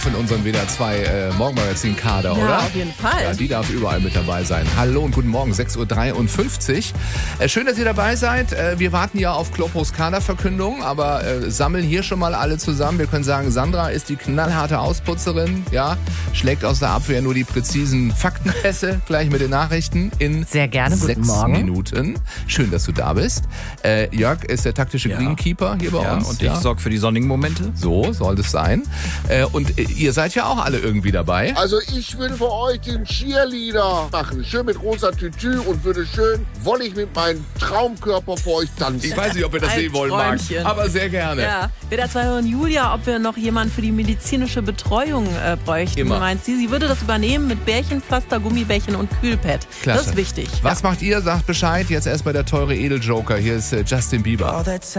von unserem WDR 2 Morgenmagazin-Kader, Ja, oder? auf jeden Fall. Ja, die darf überall mit dabei sein. Hallo und guten Morgen, 6.53 Uhr. Schön, dass ihr dabei seid. Wir warten ja auf Klopos Kaderverkündung, aber sammeln hier schon mal alle zusammen. Wir können sagen, Sandra ist die knallharte Ausputzerin, ja, schlägt aus der Abwehr nur die präzisen Faktenpässe, gleich mit den Nachrichten in Sehr gerne, guten 6 Morgen. Minuten. Schön, dass du da bist. Jörg ist der taktische Greenkeeper hier bei uns. Und ich sorge für die sonnigen Momente. So soll es sein. Und ihr seid ja auch alle irgendwie dabei. Also ich würde für euch den Cheerleader machen. Schön mit rosa Tütü und würde schön wollig mit meinem Traumkörper für euch tanzen. Ich weiß nicht, ob wir das Ein sehen wollen, Marc, Träumchen. aber sehr gerne. Ja, WDR 2 hören Julia, ob wir noch jemanden für die medizinische Betreuung bräuchten. Immer. Meint sie würde das übernehmen mit Bärchenpflaster, Gummibärchen und Kühlpad. Klasse. Das ist wichtig. Was macht ihr? Sagt Bescheid. Jetzt erst bei der teure Edeljoker. Hier ist Justin Bieber.